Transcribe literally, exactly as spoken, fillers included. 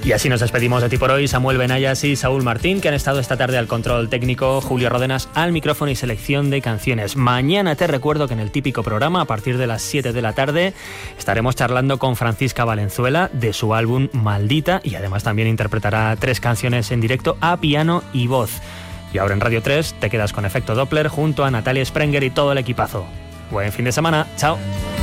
Y así nos despedimos de ti por hoy. Samuel Benayas y Saúl Martín, que han estado esta tarde al control técnico, Julio Ródenas al micrófono y selección de canciones. Mañana te recuerdo que en el típico programa, a partir de las siete de la tarde, estaremos charlando con Francisca Valenzuela de su álbum Maldita, y además también interpretará tres canciones en directo a piano y voz. Y ahora en Radio tres te quedas con Efecto Doppler junto a Natalia Sprenger y todo el equipazo. Buen fin de semana. Chao.